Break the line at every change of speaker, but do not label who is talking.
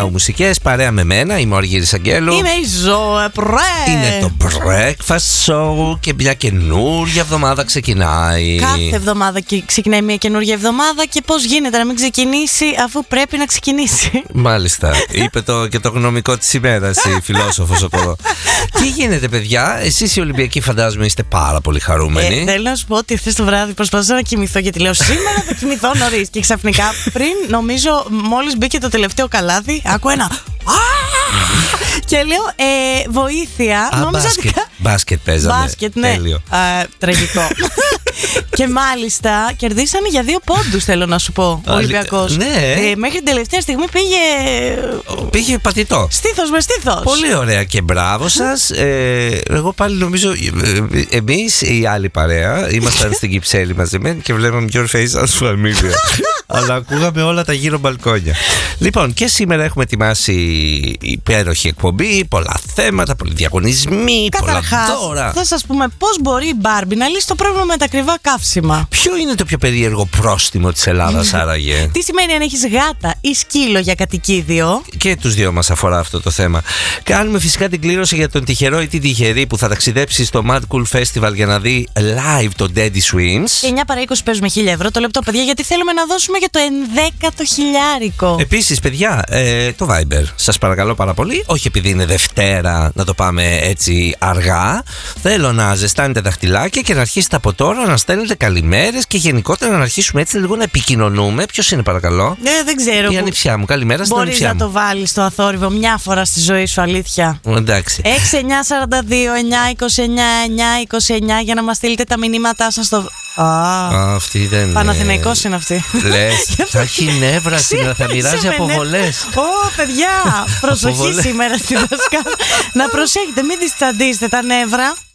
Now μουσικές, παρέα με μένα. Είμαι ο Αργύρης Αγγέλου.
Είμαι η Ζωe Press.
Είναι το Breakfast Show και μια καινούργια εβδομάδα ξεκινάει.
Κάθε εβδομάδα ξεκινάει μια καινούργια εβδομάδα. Και πώς γίνεται να μην ξεκινήσει αφού πρέπει να ξεκινήσει?
Μάλιστα. Είπε και το γνωμικό της ημέρας η φιλόσοφος από. Τι γίνεται, παιδιά? Εσείς οι Ολυμπιακοί φαντάζομαι είστε πάρα πολύ χαρούμενοι.
Θέλω να σου πω ότι χθες το βράδυ προσπαθούσα να κοιμηθώ, γιατί λέω σήμερα θα κοιμηθώ νωρίς. Και ξαφνικά πριν, νομίζω, μόλις μπήκε το τελευταίο καλάθι, άκουα ένα. Και λέω βοήθεια.
Μπάσκετ παίζαμε.
Μπάσκετ, ναι.
Τέλειο.
Τραγικό. Και μάλιστα κερδίσανε για 2 πόντους, θέλω να σου πω, ο Ολυμπιακός.
Ναι.
Μέχρι την τελευταία στιγμή
πήγε πατητό.
Στήθος με στήθος.
Πολύ ωραία και μπράβο σας. Εγώ πάλι νομίζω εμείς η άλλη παρέα ήμασταν στην Κυψέλη μαζεμένοι και βλέπαμε Your Face as Familia. Αλλά ακούγαμε όλα τα γύρω μπαλκόνια. Λοιπόν, και σήμερα έχουμε ετοιμάσει υπέροχη εκπομπή, πολλά θέματα, πολλοί διαγωνισμοί, πολλά δώρα.
Θα σας πούμε πώς μπορεί η Μπάρμπι να λύσει το πρόβλημα με τα ακριβά καύσιμα.
Ποιο είναι το πιο περίεργο πρόστιμο της Ελλάδας άραγε?
Τι σημαίνει αν έχεις γάτα ή σκύλο για κατοικίδιο?
Και τους δύο μας αφορά αυτό το θέμα. Κάνουμε φυσικά την κλήρωση για τον τυχερό ή την τυχερή που θα ταξιδέψει στο Mad Cool Festival για να δει live το Daddy Swims. Και
9 παρά 20 παίζουμε 1.000 ευρώ το λεπτό, παιδιά, γιατί θέλουμε να δώσουμε για το 11ο χιλιάρικο.
Επίσης, παιδιά, το Viber, σας παρακαλώ πάρα πολύ, όχι επειδή είναι Δευτέρα να το πάμε έτσι αργά. Θέλω να ζεστάνετε δαχτυλάκια και να αρχίσετε από τώρα να στέλνετε καλημέρες και γενικότερα να αρχίσουμε έτσι λίγο να επικοινωνούμε. Ποιος είναι, παρακαλώ?
Δεν ξέρω.
Η ανιψιά μου. Καλημέρα στην ανιψιά μου.
Μπορείς να το βάλεις στο αθόρυβο μια φορά στη ζωή σου, αλήθεια?
Εντάξει.
6-9-42-9-29-9-29 για να μας στείλετε τα μηνύματά σας στο.
Αυτή δεν είναι.
Παναθηναϊκός είναι αυτή.
Λες, θα έχει νεύρα σήμερα, θα μοιράζει αποβολές.
Παιδιά, προσοχή σήμερα στη δασκάλα. Να προσέχετε, μην τις τσαντήσετε τα νεύρα.